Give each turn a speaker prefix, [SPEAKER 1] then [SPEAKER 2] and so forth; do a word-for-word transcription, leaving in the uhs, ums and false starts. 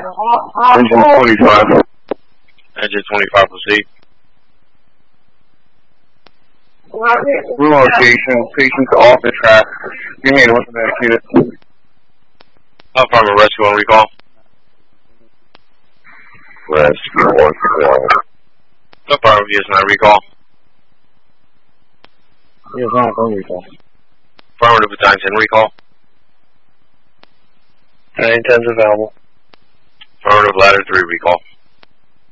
[SPEAKER 1] Engine twenty-five.
[SPEAKER 2] Engine twenty-five, proceed.
[SPEAKER 1] Relocation, patients off the track. Give me what's medicated.
[SPEAKER 2] Affirmative, rescue on recall.
[SPEAKER 1] Rescue on recall.
[SPEAKER 2] Affirmative, yes, nine, recall.
[SPEAKER 1] Yes, nine, on recall.
[SPEAKER 2] Affirmative, battalion ten, recall.
[SPEAKER 1] nine ten's available.
[SPEAKER 2] Affirmative, ladder three, recall.